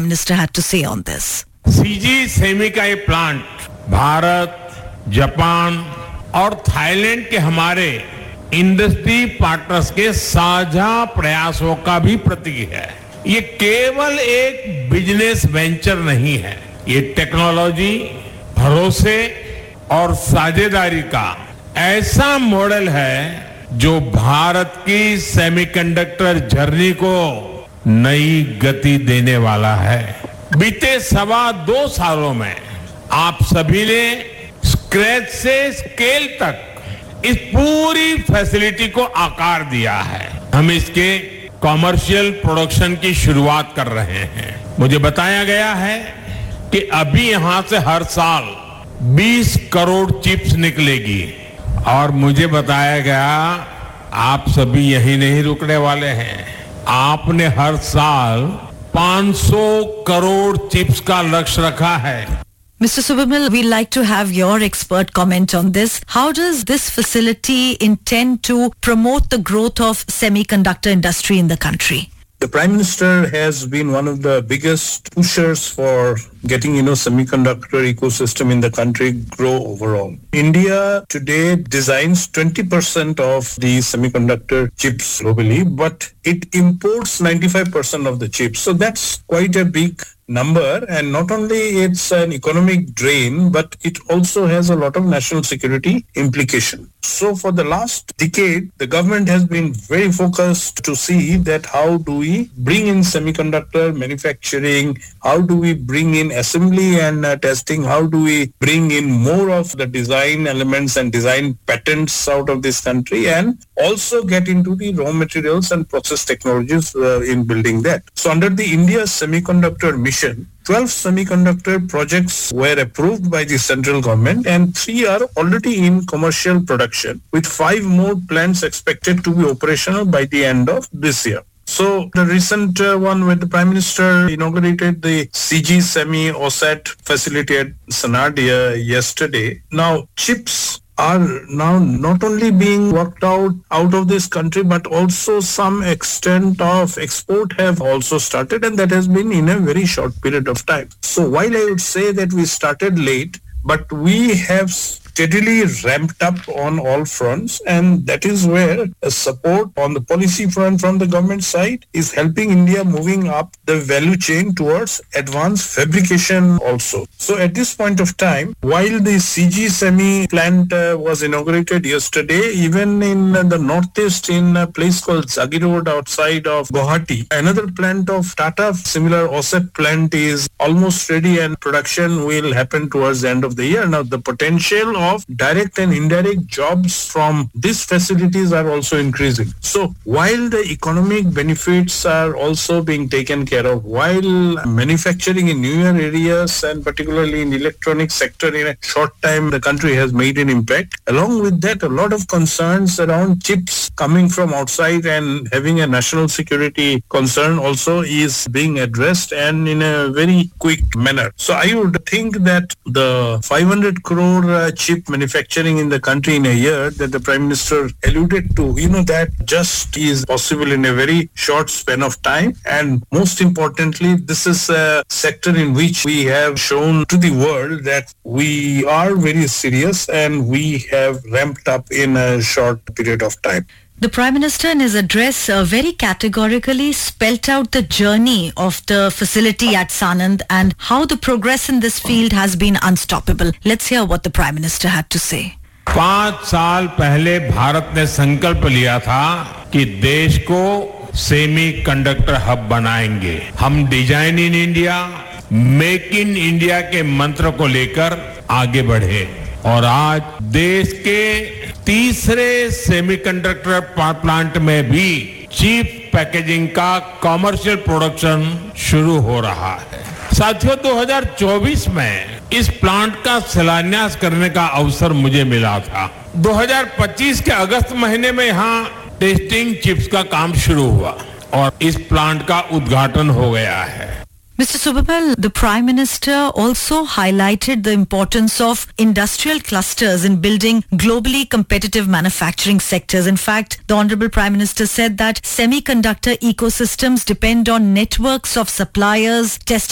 Minister had to say on this. CG semi का ये plant Bharat, Japan और Thailand के हमारे इंडस्ट्री पार्टनर्स के साझा प्रयासों का भी प्रतीक है। ये केवल एक बिजनेस वेंचर नहीं है, ये टेक्नोलॉजी, भरोसे और साझेदारी का ऐसा मॉडल है जो भारत की सेमीकंडक्टर जर्नी को नई गति देने वाला है। बीते 2.25 सालों में आप सभी ने स्क्रैच से स्केल तक इस पूरी फैसिलिटी को आकार दिया है। हम इसके कॉमर्शियल प्रोडक्शन की शुरुआत कर रहे हैं। मुझे बताया गया है कि अभी यहां से हर साल 20 करोड़ चिप्स निकलेगी और मुझे बताया गया आप सभी यही नहीं रुकने वाले हैं। आपने हर साल 500 करोड़ चिप्स का लक्ष्य रखा है। Mr. Subramil, we'd like to have your expert comment on this. How does this facility intend to promote the growth of semiconductor industry in the country? The Prime Minister has been one of the biggest pushers for getting, semiconductor ecosystem in the country grow overall. India today designs 20% of the semiconductor chips globally, but it imports 95% of the chips. So that's quite a big number, and not only it's an economic drain, but it also has a lot of national security implication. So for the last decade, the government has been very focused to see that how do we bring in semiconductor manufacturing, how do we bring in assembly and testing, how do we bring in more of the design elements and design patents out of this country, and also get into the raw materials and process technologies in building that. So under the India Semiconductor Mission, 12 semiconductor projects were approved by the central government and 3 are already in commercial production, with 5 more plants expected to be operational by the end of this year. So the recent one where the Prime Minister inaugurated the CG Semi OSAT facility at Sanadia yesterday. Now chips are now not only being worked out of this country, but also some extent of export have also started, and that has been in a very short period of time. So while I would say that we started late, but we have steadily ramped up on all fronts, and that is where a support on the policy front from the government side is helping India moving up the value chain towards advanced fabrication also. So at this point of time, while the CG Semi plant was inaugurated yesterday, even in the northeast in a place called Zagi Road outside of Guwahati, another plant of Tata, similar OSAT plant, is almost ready and production will happen towards the end of the year. Now the potential of direct and indirect jobs from these facilities are also increasing. So while the economic benefits are also being taken care of, while manufacturing in newer areas and particularly in electronic sector in a short time the country has made an impact, along with that a lot of concerns around chips coming from outside and having a national security concern also is being addressed, and in a very quick manner. So I would think that the 500 crore chip manufacturing in the country in a year that the Prime Minister alluded to, that just is possible in a very short span of time. And most importantly, this is a sector in which we have shown to the world that we are very serious and we have ramped up in a short period of time. The Prime Minister in his address very categorically spelt out the journey of the facility at Sanand and how the progress in this field has been unstoppable. Let's hear what the Prime Minister had to say. 5 साल पहले भारत ने संकल्प लिया था कि देश को semi conductor hub बनाएंगे। हम design in India, make in India के मंत्र को लेकर आगे बढ़े और आज देश के तीसरे सेमीकंडक्टर प्लांट में भी चिप पैकेजिंग का कमर्शियल प्रोडक्शन शुरू हो रहा है। साथियों, 2024 में इस प्लांट का शिलान्यास करने का अवसर मुझे मिला था। 2025 के अगस्त महीने में यहाँ टेस्टिंग चिप्स का काम शुरू हुआ और इस प्लांट का उद्घाटन हो गया है। Mr. Subramil, the Prime Minister also highlighted the importance of industrial clusters in building globally competitive manufacturing sectors. In fact, the Honorable Prime Minister said that semiconductor ecosystems depend on networks of suppliers, test